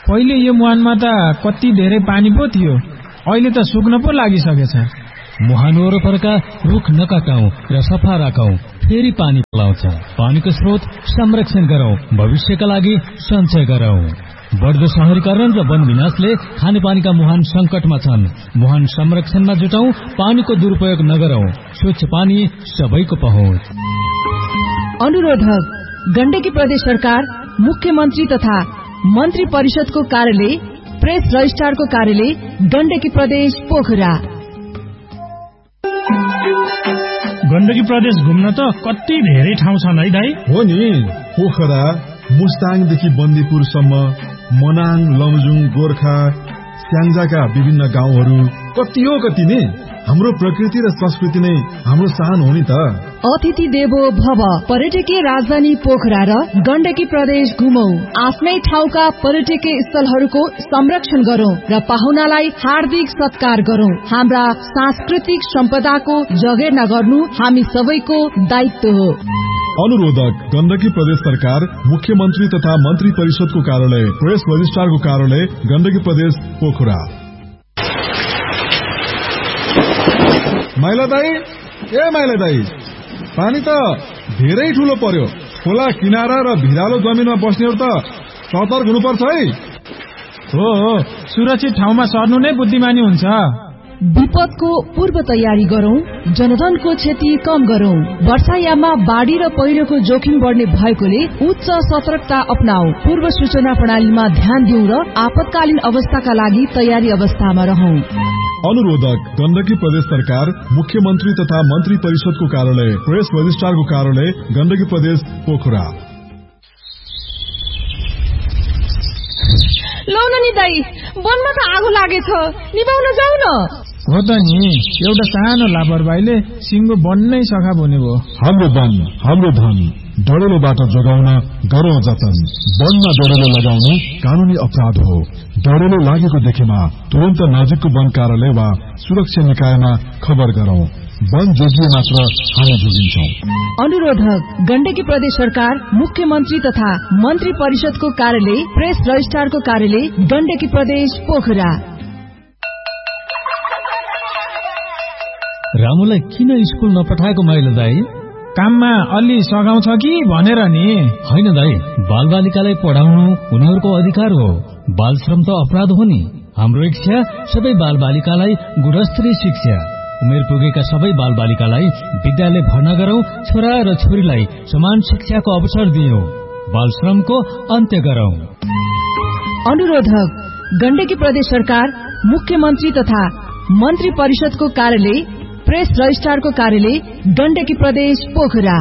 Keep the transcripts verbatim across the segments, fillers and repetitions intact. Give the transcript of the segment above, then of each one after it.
पहिले यो मुहानमा त कति धेरै पानी पो थियो, अहिले त सुक्न पो लागिसकेछ। मुहान वरपरका रुख नकाटौं र सफा राखौं, फेरि पानी पलाउँछ। पानीको स्रोत संरक्षण गरौं, भविष्यका लागि सञ्चय गरौं। बढ्दो शहरीकरण र वन विनाशले खानेपानीका मुहान संकटमा छन्। मुहान संरक्षणमा जुटौं, पानीको दुरुपयोग नगरौं। स्वच्छ पानी सबैको पहुँच। अनुरोधक गण्डकी प्रदेश सरकार, मुख्यमन्त्री तथा मन्त्री परिषदको कार्यालय, प्रेस रजिस्ट्रारको कार्यालय, गण्डकी प्रदेश पोखरा। गण्डकी प्रदेश घुम्न त कति धेरै ठाउँ छन् है दाइ? हो नि, पोखरा, मुस्ताङदेखि बन्दीपुरसम्म, मनाङ, लमजुङ, गोर्खा, स्याङ्जाका विभिन्न गाउँहरू कति हो कति नि। हाम्रो प्रकृति र संस्कृति नै हाम्रो शान हो नि त। अतिथि देवो भव। पर्यटकीय राजधानी पोखरा र गण्डकी प्रदेश घुमौं, आफ्नै ठाउँका पर्यटकीय स्थलहरूको संरक्षण गरौं र पाहुनालाई हार्दिक सत्कार गरौं। हाम्रा सांस्कृतिक सम्पदाको जगेर्ना गर्नु हामी सबैको दायित्व हो। अनुरोधक गण्डकी प्रदेश सरकार, मुख्यमन्त्री तथा मन्त्री परिषदको कार्यालय, प्रेस रजिस्ट्रारको कार्यालय, गण्डकी प्रदेश पोखरा। माइला दाई, ए माइला दाई, पानी त धेरै ठूलो पर्यो। खोला किनारा र भिरालो जमिनमा बस्नेहरू त सतर्क हुनुपर्छ है। हो हो, सुरक्षित ठाउँमा सर्नु नै बुद्धिमानी हुन्छ। विपदको पूर्व तयारी गरौं, जनधनको क्षति कम गरौं। वर्षायाममा बाढ़ी र पहिरोको जोखिम बढ्ने भएकोले उच्च सतर्कता अपनाऊ। पूर्व सूचना प्रणालीमा ध्यान दिउँ र आपतकालीन अवस्थाका लागि तयारी अवस्थामा रहौं। अनुरोधक गण्डकी प्रदेश सरकार, मुख्यमन्त्री तथा मन्त्री परिषदको कार्यालय, प्रेस रजिस्ट्रारको कार्यालय, गण्डकी प्रदेश पोखरा। लौ नि दाई, वनमा त आगो लागेछ, निभाउन जाऊ न। हो त नि, एउटा सानो लापरवाहीले सिंगो वन नै सखा बन्यो भयो। हाम्रो वन, हाम्रो धन, डढेलोबाट जोगाउन गरौं जतन। वनमा डढेलो लगाउनु कानूनी अपराध हो। डढेलो लागेको देखेमा तुरन्त नजिकको वन कार्यालय वा सुरक्षा निकायमा खबर गरौं। वन जोगिए मात्र हामी जोगिन्छौं। अनुरोधक गण्डकी प्रदेश सरकार, मुख्यमन्त्री तथा मन्त्री परिषदको कार्यालय, प्रेस रजिस्ट्रारको कार्यालय, गण्डकी प्रदेश पोखरा। रामुलाई किन स्कुल नपठाएको माइला दाई? काममा अलि सघाउँछ कि भनेर नि। होइन दाई, बाल बालिकालाई पढाउनु उनीहरूको अधिकार हो। बाल श्रम त अपराध हो नि। हाम्रो इच्छा सबै बाल बालिकालाई गुणस्तरीय शिक्षा, उमेर पुगेका सबै बाल बालिकालाई विद्यालय भर्ना गरौं। छोरा र छोरीलाई समान शिक्षाको अवसर दियौं। बाल श्रमको अन्त्य गरौं। अनुरोधक गण्डकी प्रदेश सरकार, मुख्यमन्त्री तथा मन्त्री परिषदको कार्यालय, प्रेस रजिस्ट्रारको कार्यालय, गण्डकी प्रदेश पोखरा।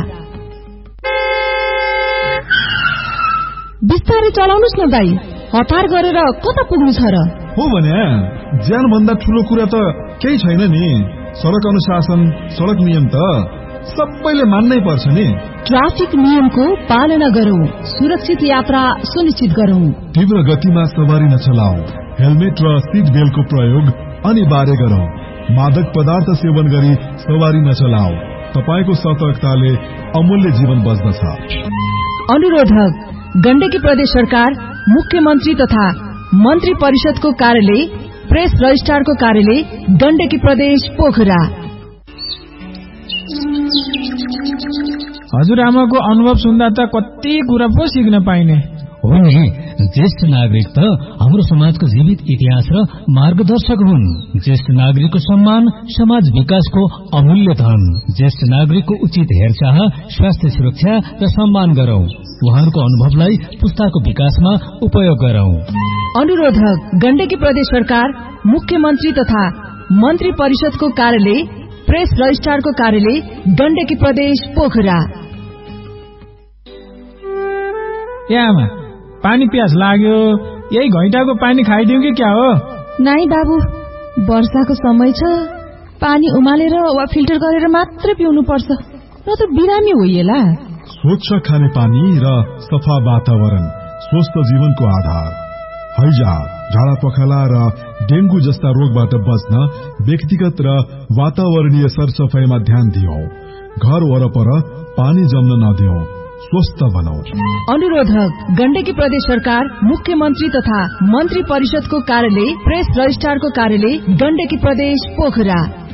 बिस्तारै चलाउनुस् न दाई, हतार गरेर कता पुग्नु छ र? हो भने ज्यान भन्दा ठूलो कुरा त केही छैन नि। सड़क अनुशासन, सड़क नियम त सबैले मान्नै पर्छ नि। ट्राफिक नियमको पालना गरौं, सुरक्षित यात्रा सुनिश्चित गरौं। तीव्र गतिमा सवारी नचलाऊ। हेलमेट र सीट बेल्टको प्रयोग अनिवार्य गरौं। मादक पदार्थ सेवन गरी सवारी नचलाऊ। तपाईको सतर्कताले अमूल्य जीवन बच्दछ। अनुरोधक गण्डकी प्रदेश सरकार, मुख्यमन्त्री तथा मन्त्री परिषदको कार्यालय, प्रेस रजिस्ट्रारको कार्यालय, गण्डकी प्रदेश पोखरा। हजुरआमाको अनुभव सुन्दा त कति कुरा पो सिक्न पाइने हो नि। ज्येष्ठ नागरिक त हाम्रो समाजको जीवित इतिहास र मार्गदर्शक हुन्। ज्येष्ठ नागरिकको सम्मान समाज विकासको अमूल्य धन। ज्येष्ठ नागरिकको उचित हेरचाह, स्वास्थ्य सुरक्षा र सम्मान गरौं। उहाँहरूको अनुभवलाई पुस्ताको विकासमा उपयोग गरौं। अनुरोधक गण्डकी प्रदेश सरकार, मुख्यमन्त्री तथा मन्त्री परिषदको कार्यालय, प्रेस रजिस्ट्रारको कार्यालय, गण्डकी प्रदेश पोखरा। ए आमा, पानी प्यास लाग्यो, यही घैटाको पानी खाइदिउँ कि क्या हो? नाइ बाबु, वर्षाको समय छ, पानी उमालेर वा फिल्टर गरेर मात्र पिउनु पर्छ, न त बिरामी होइएला। स्वच्छ खाने पानी र सफा वातावरण स्वस्थ जीवनको आधार। हैजा, झाडा पखाला र डेंगू जस्ता रोगबाट बच्न व्यक्तिगत र वातावरणीय सरसफाईमा ध्यान दियौं। घर वरपर पानी जम्न नदियौं। स्वस्थ बनाऊ। अनुरोधक गण्डकी प्रदेश सरकार, मुख्यमन्त्री तथा मन्त्री परिषदको कार्यालय, प्रेस रजिस्ट्रारको कार्यालय, गण्डकी प्रदेश पोखरा।